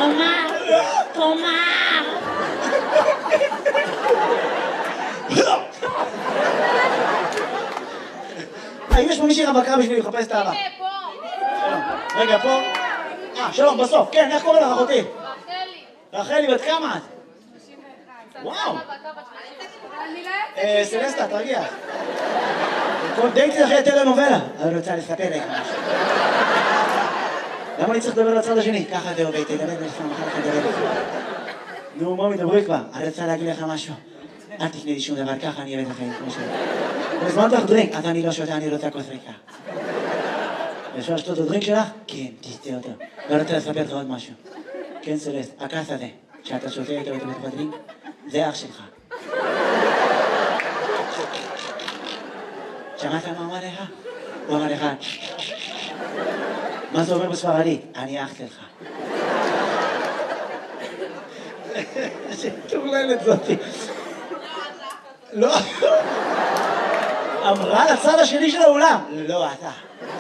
תומר! תומר! האם יש פה מישהי רווקה בשביל לחפש את האהבה? הנה, פה. רגע, פה. שלום, בסוף. כן, איך קוראים לך, אחותי? רחלי. רחלי, בת כמה את? 31. וואו. אני לא סלסטה, תרגיע. כל דייטי אחרי טלנובלה. אני רוצה לספר לך משהו. למה אני צריך לדבר לצד השני? ככה זה עובד, תדבר לך, מחר לך לדבר לך. נו, בואו מדברי כבר. אני רוצה להגיד לך משהו. אל תפני לי שום דבר, ככה אני אוהב לחיים, כמו שאני. הזמנת לך דרינק, אז אני לא שותה, אני רוצה כוס ריקה. אפשר לשתות את הדרינק שלך? כן, תשתה אותו. ואני רוצה לספר לך עוד משהו. כן, סלסט, הכעס הזה, שאתה שותה איתו בתוך הדרינק, זה אח שלך. שמעת מה אמר לך? הוא אמר לך, מה זה אומר בספרדית? אני אח שלך. שטורללת זאתי. לא. אמרה לצד השני של האולם. לא, אתה.